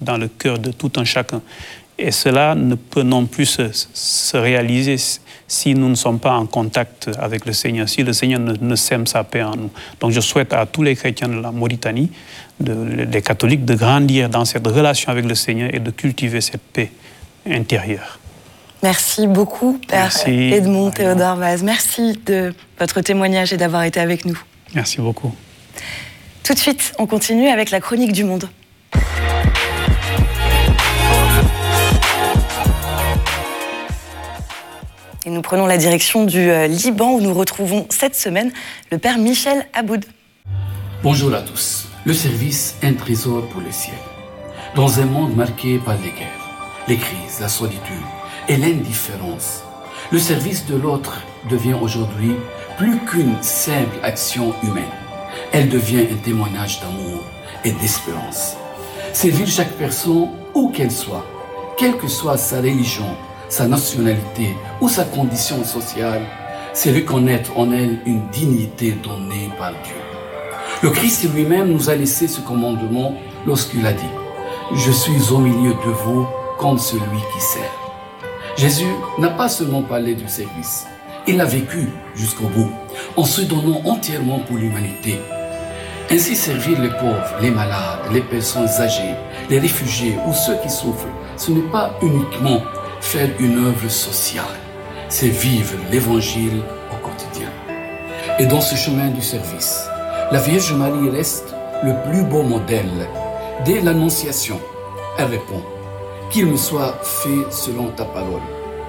dans le cœur de tout un chacun. Et cela ne peut non plus se réaliser si nous ne sommes pas en contact avec le Seigneur, si le Seigneur ne sème sa paix en nous. Donc je souhaite à tous les chrétiens de la Mauritanie, les catholiques, de grandir dans cette relation avec le Seigneur et de cultiver cette paix intérieure. Merci beaucoup, Père Edmond Théodore Vaz. Merci de votre témoignage et d'avoir été avec nous. Merci beaucoup. Tout de suite, on continue avec la chronique du monde. Et nous prenons la direction du Liban où nous retrouvons cette semaine le Père Michel Aboud. Bonjour à tous. Le service est un trésor pour le ciel. Dans un monde marqué par les guerres, les crises, la solitude et l'indifférence, le service de l'autre devient aujourd'hui plus qu'une simple action humaine. Elle devient un témoignage d'amour et d'espérance. Servir chaque personne, où qu'elle soit, quelle que soit sa religion, sa nationalité ou sa condition sociale, c'est reconnaître en elle une dignité donnée par Dieu. Le Christ lui-même nous a laissé ce commandement lorsqu'il a dit « Je suis au milieu de vous comme celui qui sert ». Jésus n'a pas seulement parlé du service, il l'a vécu jusqu'au bout, en se donnant entièrement pour l'humanité. Ainsi servir les pauvres, les malades, les personnes âgées, les réfugiés ou ceux qui souffrent, ce n'est pas uniquement faire une œuvre sociale, c'est vivre l'évangile au quotidien. Et dans ce chemin du service, la Vierge Marie reste le plus beau modèle. Dès l'Annonciation, elle répond « Qu'il me soit fait selon ta parole ».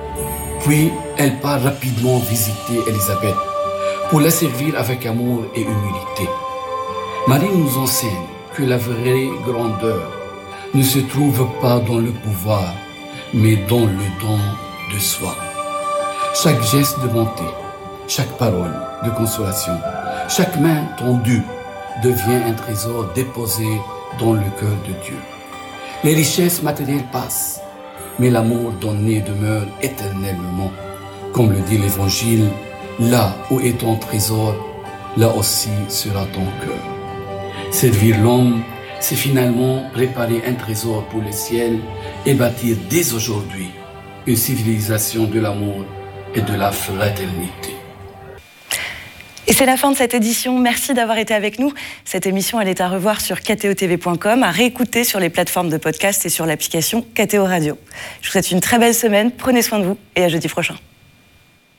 Puis, elle part rapidement visiter Élisabeth pour la servir avec amour et humilité. Marie nous enseigne que la vraie grandeur ne se trouve pas dans le pouvoir, mais dans le don de soi. Chaque geste de bonté, chaque parole de consolation, chaque main tendue devient un trésor déposé dans le cœur de Dieu. Les richesses matérielles passent, mais l'amour donné demeure éternellement. Comme le dit l'Évangile, là où est ton trésor, là aussi sera ton cœur. Servir l'homme, c'est finalement préparer un trésor pour le ciel et bâtir dès aujourd'hui une civilisation de l'amour et de la fraternité. Et c'est la fin de cette édition. Merci d'avoir été avec nous. Cette émission, elle est à revoir sur kto-tv.com, à réécouter sur les plateformes de podcast et sur l'application KTO Radio. Je vous souhaite une très belle semaine. Prenez soin de vous et à jeudi prochain.